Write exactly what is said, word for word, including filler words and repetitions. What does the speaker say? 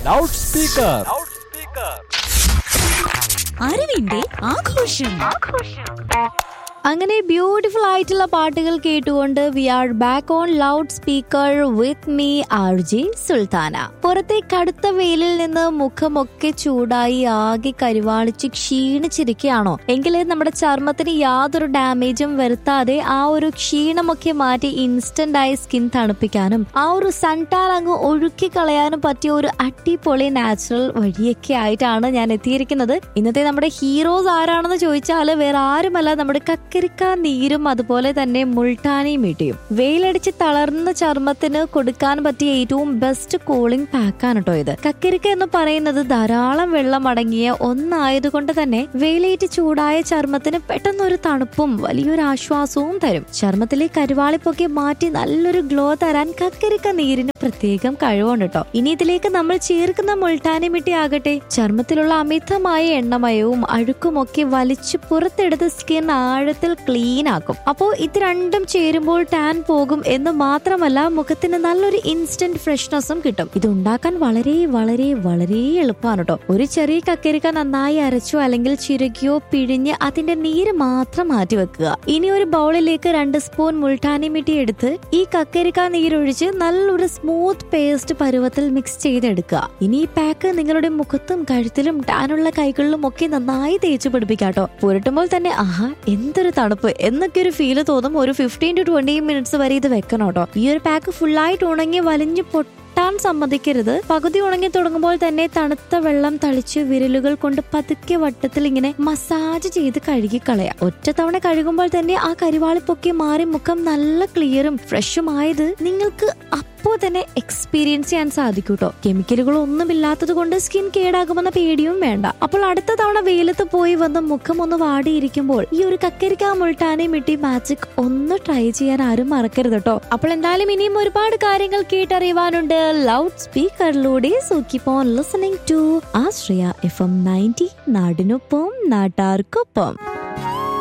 Loud speaker. അറിവിന്റെ ആഘോഷം. അങ്ങനെ ബ്യൂട്ടിഫുൾ ആയിട്ടുള്ള പാട്ടുകൾ കേട്ടുകൊണ്ട് V are back on loud speaker with me R J Sultana. പുറത്തെ കടുത്ത വെയിലിൽ നിന്ന് മുഖമൊക്കെ ചൂടായി ആകെ കരിവാളിച്ച് ക്ഷീണിച്ചിരിക്കുകയാണോ എങ്കിൽ നമ്മുടെ ചർമ്മത്തിന് യാതൊരു ഡാമേജും വരുത്താതെ ആ ഒരു ക്ഷീണമൊക്കെ മാറ്റി ഇൻസ്റ്റന്റ് ആയി സ്കിൻ തണുപ്പിക്കാനും ആ ഒരു സൺടാൻ അങ്ങ് ഒഴുക്കി കളയാനും പറ്റിയ ഒരു അടിപൊളി നാച്ചുറൽ വഴിയൊക്കെ ആയിട്ടാണ് ഞാൻ എത്തിയിരിക്കുന്നത്. ഇന്നത്തെ നമ്മുടെ ഹീറോസ് ആരാണെന്ന് ചോദിച്ചാൽ വേറെ ആരുമല്ല, നമ്മുടെ കക്കരിക്ക നീരും അതുപോലെ തന്നെ മുൾട്ടാനി മിട്ടിയും. വെയിലടിച്ച് തളർന്ന ചർമ്മത്തിന് കൊടുക്കാൻ പറ്റിയ ഏറ്റവും ബെസ്റ്റ് കൂളിംഗ് പാക്കാണ് കേട്ടോ ഇത്. കക്കരിക്ക എന്ന് പറയുന്നത് ധാരാളം വെള്ളം അടങ്ങിയ ഒന്നായതുകൊണ്ട് തന്നെ വെയിലേറ്റ് ചൂടായ ചർമ്മത്തിന് പെട്ടെന്നൊരു തണുപ്പും വലിയൊരു ആശ്വാസവും തരും. ചർമ്മത്തിലെ കരുവാളിപ്പൊക്കെ മാറ്റി നല്ലൊരു ഗ്ലോ തരാൻ കക്കരിക്ക നീരിന് പ്രത്യേകം കഴിവുണ്ട് കേട്ടോ. ഇനി ഇതിലേക്ക് നമ്മൾ ചേർക്കുന്ന മുൾട്ടാനി മിട്ടി ആകട്ടെ ചർമ്മത്തിലുള്ള അമിതമായ എണ്ണമയവും അഴുക്കുമൊക്കെ വലിച്ചു പുറത്തെടുത്ത് സ്കിൻ ആഴത്തിൽ ക്ലീൻ ആക്കും. അപ്പോ ഇത് രണ്ടും ചേരുമ്പോൾ ടാൻ പോകും എന്ന് മാത്രമല്ല, മുഖത്തിന് നല്ലൊരു ഇൻസ്റ്റന്റ് ഫ്രഷ്നെസ്സും കിട്ടും. ഇത് ഉണ്ടാക്കാൻ വളരെ വളരെ വളരെ എളുപ്പമാണ് കേട്ടോ. ഒരു ചെറിയ കക്കരിക്ക നന്നായി അരച്ചോ അല്ലെങ്കിൽ ചിരകിയോ പിഴിഞ്ഞ് അതിന്റെ നീര് മാത്രം മാറ്റി വെക്കുക. ഇനി ഒരു ബൗളിലേക്ക് രണ്ട് സ്പൂൺ മുൾട്ടാനി മിട്ടി എടുത്ത് ഈ കക്കരിക്ക നീരൊഴിച്ച് നല്ലൊരു സ്മൂത്ത് പേസ്റ്റ് പരുവത്തിൽ മിക്സ് ചെയ്തെടുക്കുക. ഇനി ഈ പാക്ക് നിങ്ങളുടെ മുഖത്തും കഴുത്തിലും ടാനുള്ള കൈകളിലും ഒക്കെ നന്നായി തേച്ച് പിടിപ്പിക്കാട്ടോ. പുരട്ടുമ്പോൾ തന്നെ ആഹാ എന്തൊരു തണുപ്പ് എന്നൊക്കെ ഒരു ഫീല് തോന്നും. ഒരു ഫിഫ്റ്റീൻ ടു ട്വന്റി മിനിറ്റ്സ് വരെ ഇത് വെക്കണം കേട്ടോ. ഈ ഒരു പാക്ക് ഫുള്ളായിട്ട് ഉണങ്ങി വലിഞ്ഞു പൊട്ടാൻ സമ്മതിക്കരുത്. പകുതി ഉണങ്ങി തുടങ്ങുമ്പോൾ തന്നെ തണുത്ത വെള്ളം തളിച്ച് വിരലുകൾ കൊണ്ട് പതുക്കെ വട്ടത്തിൽ ഇങ്ങനെ മസാജ് ചെയ്ത് കഴുകി കളയാം. ഒറ്റ തവണ കഴുകുമ്പോൾ തന്നെ ആ കരിവാളിപ്പൊക്കെ മാറി മുഖം നല്ല ക്ലിയറും ഫ്രഷുമായത് നിങ്ങൾക്ക് അപ്പോൾ തന്നെ എക്സ്പീരിയൻസ് ചെയ്യാൻ സാധിക്കും കേട്ടോ. കെമിക്കലുകൾ ഒന്നുമില്ലാത്തത് കൊണ്ട് സ്കിൻ കേടാകുമെന്ന പേടിയും വേണ്ട. അപ്പോൾ അടുത്ത തവണ വെയിലത്ത് പോയി വന്ന് മുഖം ഒന്ന് വാടിയിരിക്കുമ്പോൾ ഈ ഒരു കക്കരിക്ക മുൾട്ടാനി മിട്ടി മാജിക് ഒന്ന് ട്രൈ ചെയ്യാൻ ആരും മറക്കരുത് കേട്ടോ. അപ്പോൾ എന്തായാലും ഇനിയും ഒരുപാട് കാര്യങ്ങൾ കേട്ടറിയുവാനുണ്ട് loud സ്പീക്കറിലൂടെ. So keep on listening to Ashraya F M ninety, നാടിനൊപ്പം നാട്ടാർക്കൊപ്പം.